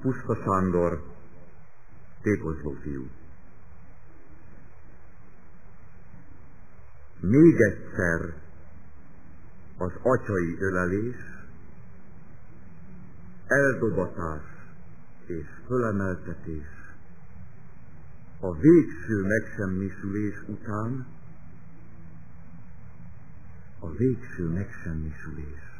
Puszta Sándor, tékozló fiú. Még egyszer az atyai ölelés, eldobatás és fölemeltetés, a végső megsemmisülés után a végső megsemmisülés.